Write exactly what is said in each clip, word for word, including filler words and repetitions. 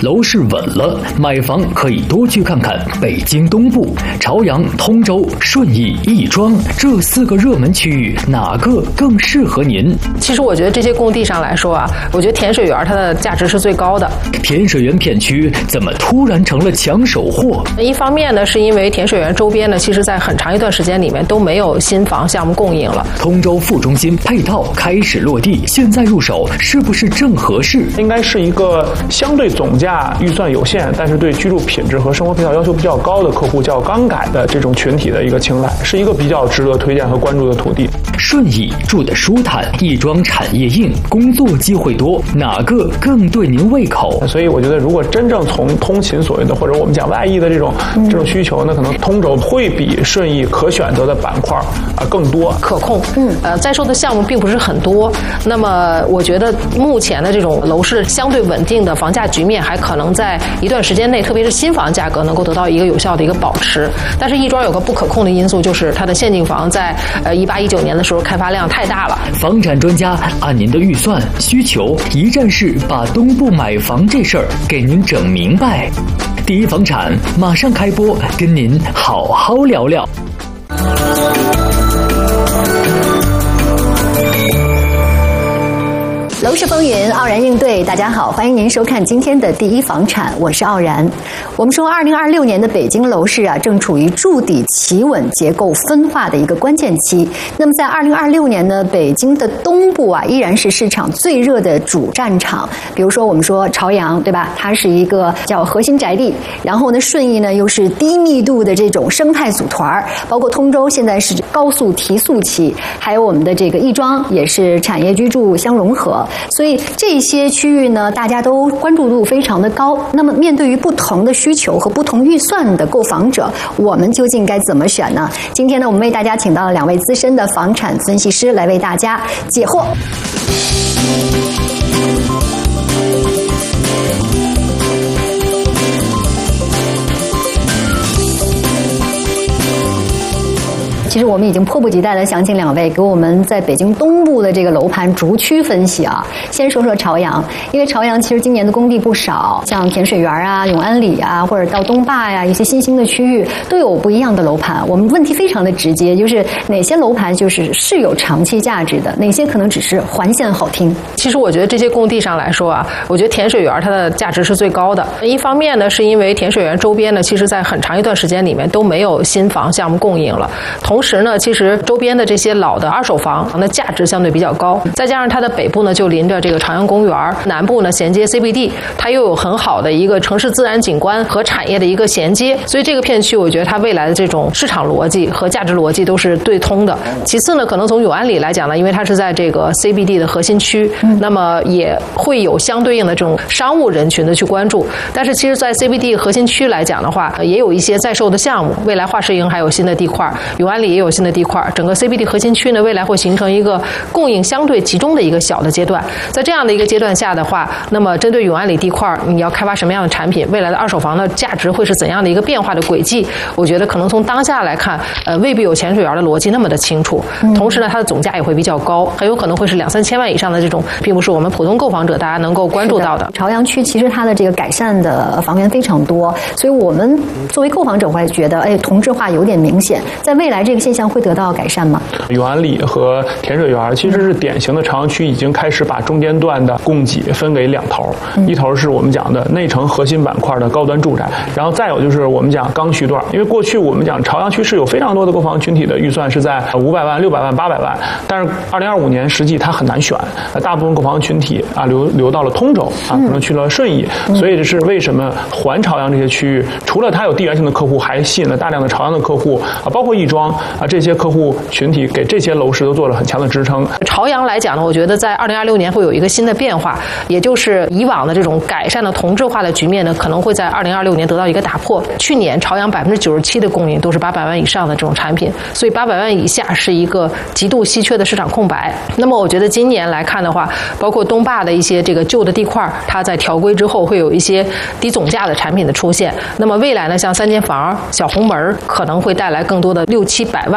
楼市稳了，买房可以多去看看北京东部、朝阳、通州、顺义、亦庄这四个热门区域，哪个更适合您？ 其实我觉得这些工地上来说啊，我觉得甜水园它的价值是最高的。 甜水园片区怎么突然成了抢手货？ 一方面呢，是因为甜水园周边呢，其实在很长一段时间里面都没有新房项目供应了。 通州副中心配套开始落地，现在入手是不是正合适？ 应该是一个相对总价预算有限，但是对居住品质和生活配套要求比较高的客户较刚改的这种群体的一个青睐，是一个比较值得推荐和关注的土地。 顺义住得舒坦，亦庄产业硬，工作机会多，哪个更对您胃口？ 所以我觉得，如果真正从通勤所谓的或者我们讲外溢的这种、嗯、这种需求，那可能通州会比顺义可选择的板块啊更多， 可控。嗯，呃，在售的项目并不是很多。那么，我觉得目前的这种楼市相对稳定的房价局面，还可能在一段时间内，特别是新房价格能够得到一个有效的一个保持。但是亦庄有个不可控的因素，就是它的限定房在呃一八一九年的时候开发量太大了。 房产专家按您的预算需求，一站式把东部买房这事儿给您整明白。第一房产马上开播，跟您好好聊聊。 楼市风云，傲然应对。大家好，欢迎您收看今天的第一房产，我是傲然。我们说，二零二六年的北京楼市啊，正处于筑底企稳、结构分化的一个关键期。那么，在二零二六年呢，北京的东部啊，依然是市场最热的主战场。比如说，我们说朝阳，对吧？它是一个叫核心宅地，然后呢，顺义呢又是低密度的这种生态组团，包括通州现在是高速提速期，还有我们的这个亦庄也是产业居住相融合。所以这些区域呢，大家都关注度非常的高。那么面对于不同的需求和不同预算的购房者，我们究竟该怎么选呢？今天呢，我们为大家请到了两位资深的房产分析师来为大家解惑。其实我们已经迫不及待地想请两位给我们在北京东部的这个楼盘逐区分析啊。先说说朝阳，因为朝阳其实今年的工地不少，像甜水园啊、永安里啊，或者到东坝呀、啊，一些新兴的区域都有不一样的楼盘。我们问题非常的直接，就是哪些楼盘就是是有长期价值的，哪些可能只是环线好听。 其实我觉得这些工地上来说啊，我觉得甜水园它的价值是最高的。一方面呢，是因为甜水园周边呢，其实在很长一段时间里面都没有新房项目供应了，同时呢，其实周边的这些老的二手房的价值相对比较高，再加上它的北部呢就临着这个朝阳公园，南部呢衔接 C B D， 它又有很好的一个城市自然景观和产业的一个衔接，所以这个片区我觉得它未来的这种市场逻辑和价值逻辑都是对通的。其次呢，可能从永安里来讲呢，因为它是在这个 C B D 的核心区，那么也会有相对应的这种商务人群的去关注。但是其实在 C B D 核心区来讲的话，也有一些在售的项目，未来华世营还有新的地块，永安里也有新的地块，整个 C B D 核心区呢，未来会形成一个供应相对集中的一个小的阶段。在这样的一个阶段下的话，那么针对永安里地块，你要开发什么样的产品？未来的二手房的价值会是怎样的一个变化的轨迹？我觉得可能从当下来看，呃，未必有甜水园的逻辑那么的清楚。同时呢，它的总价也会比较高，很有可能会是两三千万以上的这种，并不是我们普通购房者大家能够关注到的。 朝阳区其实它的这个改善的房源非常多，所以我们作为购房者会觉得，哎，同质化有点明显。在未来这个现象会得到改善吗？ 永安里和甜水园其实是典型的朝阳区已经开始把中间段的供给分给两头，嗯、一头是我们讲的内城核心板块的高端住宅，然后再有就是我们讲刚需段。因为过去我们讲朝阳区是有非常多的购房群体的预算是在五百万、六百万、八百万，但是二零二五年实际它很难选，大部分购房群体啊流流到了通州啊，可能去了顺义，嗯、所以这是为什么环朝阳这些区域，除了它有地缘性的客户，还吸引了大量的朝阳的客户啊，包括亦庄啊这些客户群体给这些楼市都做了很强的支撑。 朝阳来讲呢，我觉得在二零二六年会有一个新的变化，也就是以往的这种改善的同质化的局面呢，可能会在二零二六年得到一个打破。去年朝阳百分之九十七的供应都是八百万以上的这种产品，所以八百万以下是一个极度稀缺的市场空白。那么我觉得今年来看的话，包括东坝的一些这个旧的地块，它在调规之后会有一些低总价的产品的出现。那么未来呢，像三间房、小红门可能会带来更多的六七百万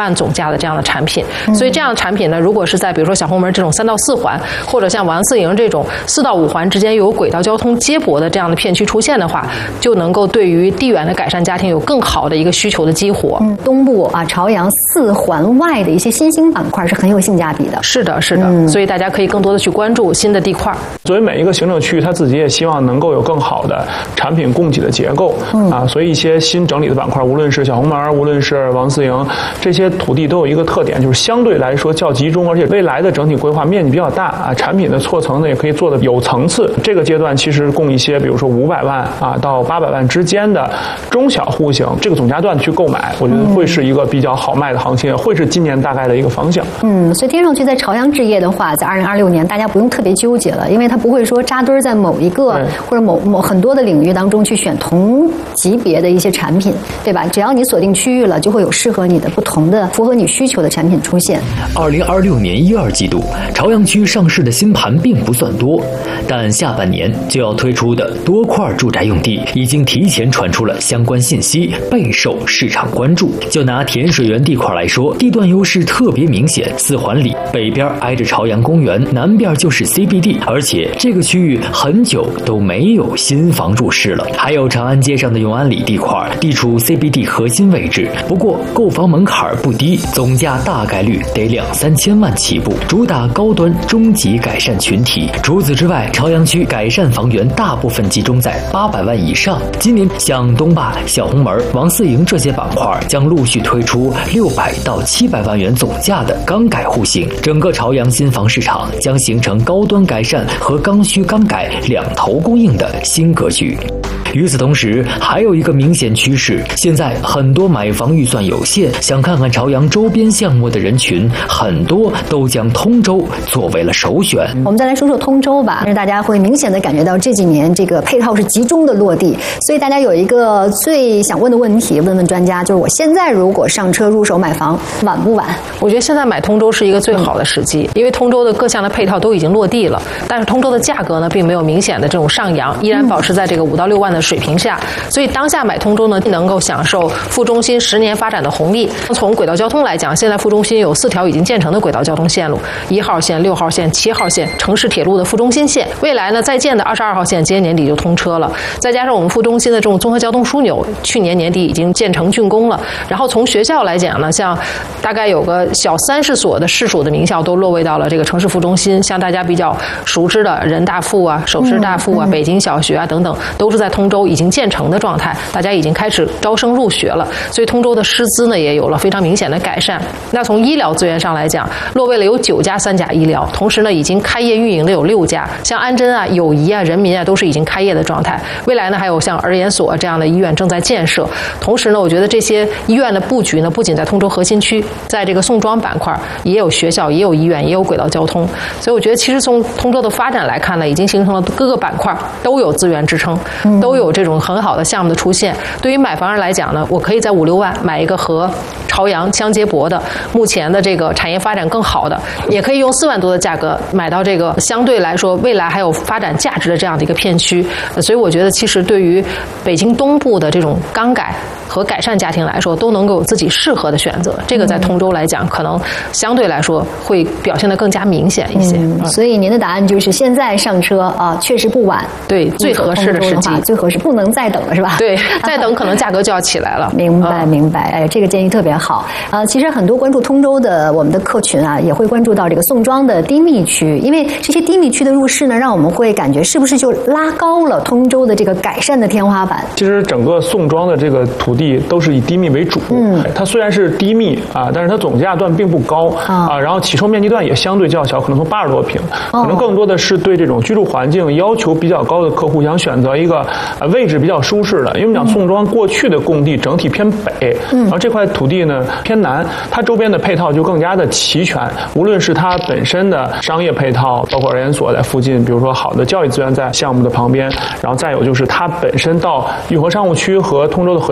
万总价的这样的产品。所以这样的产品呢，如果是在比如说小红门这种三到四环，或者像王四营这种四到五环之间有轨道交通接驳的这样的片区出现的话，就能够对于地缘的改善家庭有更好的一个需求的激活。 嗯，东部啊，朝阳四环外的一些新兴板块是很有性价比的。 是的，是的，嗯、所以大家可以更多的去关注新的地块。 作为每一个行政区域，它自己也希望能够有更好的产品供给的结构、嗯、啊，所以一些新整理的板块，无论是小红门，无论是王四营，这些土地都有一个特点，就是相对来说较集中，而且未来的整体规划面积比较大啊，产品的错层呢也可以做的有层次。这个阶段其实供一些，比如说五百万啊到八百万之间的中小户型这个总价段去购买，我觉得会是一个比较好卖的行情，会是今年大概的一个方向。 嗯，所以听上去在朝阳置业的话，在二零二六年大家不用特别纠结了，因为它不会说扎堆在某一个或者某某很多的领域当中去选同级别的一些产品，对吧？只要你锁定区域了，就会有适合你的不同的、符合你需求的产品出现。 二零二六年一二季度，朝阳区上市的新盘并不算多，但下半年就要推出的多块住宅用地已经提前传出了相关信息，备受市场关注。就拿甜水园地块来说，地段优势特别明显，四环里北边挨着朝阳公园，南边就是 C B D， 而且这个区域很久都没有新房入市了。还有长安街上的永安里地块，地处 C B D 核心位置，不过购房门槛不低，总价大概率得两三千万起步，主打高端中级改善群体。除此之外，朝阳区改善房源大部分集中在八百万以上。今年像东坝、小红门、王四营这些板块将陆续推出六百到七百万元总价的刚改户型，整个朝阳新房市场将形成高端改善和刚需刚改两头供应的新格局。与此同时，还有一个明显趋势，现在很多买房预算有限，想看看朝阳周边项目的人群，很多都将通州作为了首选。 我们再来说说通州吧，但是大家会明显的感觉到这几年这个配套是集中的落地，所以大家有一个最想问的问题，问问专家，就是我现在如果上车入手买房，晚不晚？ 我觉得现在买通州是一个最好的时机，因为通州的各项的配套都已经落地了，但是通州的价格呢，并没有明显的这种上扬，依然保持在这个五到六万的水平下，所以当下买通州呢，能够享受副中心十年发展的红利。从轨道交通来讲，现在副中心有四条已经建成的轨道交通线路，一号线、六号线、七号线，城市铁路的副中心线。未来呢，在建的二十二号线今年年底就通车了，再加上我们副中心的这种综合交通枢纽，去年年底已经建成竣工了。然后从学校来讲呢，像大概有个小三十所的市属的名校都落位到了这个城市副中心，像大家比较熟知的人大附啊、首师大附啊、北京小学啊等等，都是在通州已经建成的状态，大家已经开始招生入学了，所以通州的师资呢也有了非常明显的改善。那从医疗资源上来讲，落位了有九家三甲医疗，同时呢已经开业运营的有六家，像安贞啊、友谊啊、人民啊都是已经开业的状态。未来呢还有像儿研所这样的医院正在建设。同时呢，我觉得这些医院的布局呢，不仅在通州核心区，在这个宋庄板块也有学校、也有医院、也有轨道交通。所以我觉得其实从通州的发展来看呢，已经形成了各个板块都有资源支撑，都有这种很好的项目的出现。对于买房人来讲呢，我可以在五六万买一个和朝阳相接驳的，目前的这个产业发展更好的，也可以用四万多的价格买到这个相对来说未来还有发展价值的这样的一个片区。所以我觉得其实对于北京东部的这种刚改和改善家庭来说，都能够有自己适合的选择。这个在通州来讲，可能相对来说会表现得更加明显一些。 嗯、所以您的答案就是现在上车啊，确实不晚。 对，最合适的时机， 最合适，不能再等了，是吧？ 对，再等可能价格就要起来了。 明白，明白。哎，这个建议特别好。呃，其实很多关注通州的我们的客群啊，也会关注到这个宋庄的低密区，因为这些低密区的入市呢，让我们会感觉是不是就拉高了通州的这个改善的天花板？ 其实整个宋庄的这个土地都是以低密为主，嗯，它虽然是低密啊，但是它总价段并不高啊，啊然后起售面积段也相对较小，可能从八十多平，可能更多的是对这种居住环境要求比较高的客户想选择一个呃位置比较舒适的，因为我们讲宋庄过去的供地整体偏北，嗯，然后这块土地呢偏南，它周边的配套就更加的齐全，无论是它本身的商业配套，包括儿研所在附近，比如说好的教育资源在项目的旁边，然后再有就是它本身到运河商务区和通州的核心区的位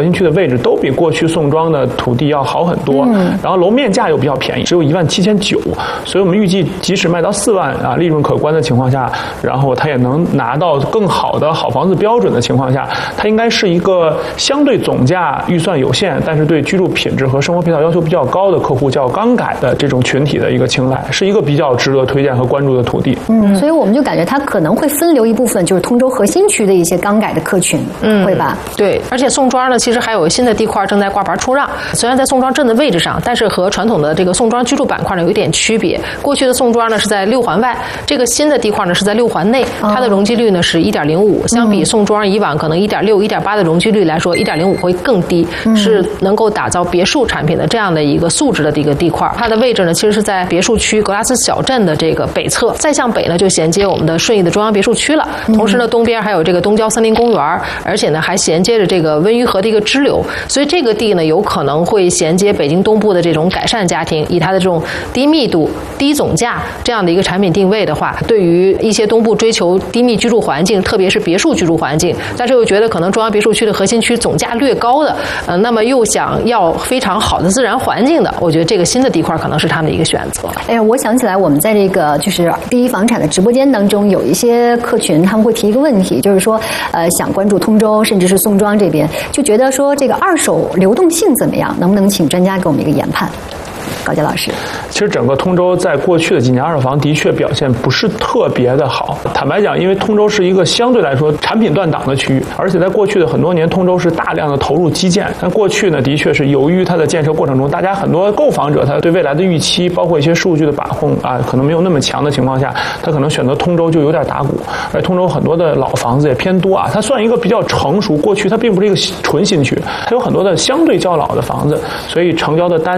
位置都比过去宋庄的土地要好很多，嗯、然后楼面价又比较便宜，只有一万七千九，所以我们预计即使卖到四万啊，利润可观的情况下，然后它也能拿到更好的好房子标准的情况下，它应该是一个相对总价预算有限，但是对居住品质和生活配套要求比较高的客户较刚改的这种群体的一个青睐，是一个比较值得推荐和关注的土地。 嗯，所以我们就感觉它可能会分流一部分，就是通州核心区的一些刚改的客群，嗯，会吧？ 对，而且宋庄呢，其实还有新的地块正在挂牌出让，虽然在宋庄镇的位置上，但是和传统的这个宋庄居住板块呢有一点区别。过去的宋庄呢是在六环外，这个新的地块呢是在六环内，它的容积率呢是一点零五，相比宋庄以往可能一点六、一点八的容积率来说，一点零五会更低，嗯、是能够打造别墅产品的这样的一个素质的一个地块。它的位置呢其实是在别墅区格拉斯小镇的这个北侧，再向北呢就衔接我们的顺义的中央别墅区了。同时呢，东边还有这个东郊森林公园，而且呢还衔接着这个温榆河的一个支流，所以这个地呢有可能会衔接北京东部的这种改善家庭，以它的这种低密度、低总价这样的一个产品定位的话，对于一些东部追求低密居住环境，特别是别墅居住环境，但是又觉得可能中央别墅区的核心区总价略高的，呃，那么又想要非常好的自然环境的，我觉得这个新的地块可能是他们的一个选择。 哎呀，我想起来，我们在这个就是第一房产的直播间当中，有一些客群他们会提一个问题，就是说，呃，想关注通州甚至是宋庄这边，就觉得说这个二手流动性怎么样？能不能请专家给我们一个研判？高杰老师， 其实整个通州在过去的几年二手房的确表现不是特别的好。坦白讲，因为通州是一个相对来说产品断档的区域，而且在过去的很多年，通州是大量的投入基建。但过去呢，的确是由于它的建设过程中，大家很多购房者他对未来的预期，包括一些数据的把控啊，可能没有那么强的情况下，他可能选择通州就有点打鼓。而通州很多的老房子也偏多啊，它算一个比较成熟，过去它并不是一个纯新区，它有很多的相对较老的房子，所以成交的单